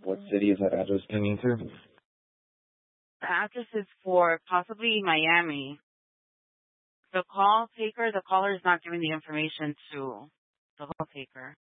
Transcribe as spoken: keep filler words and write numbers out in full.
What city is that address pinging to? The address is for possibly Miami. The call taker, the caller is not giving the information to the call taker.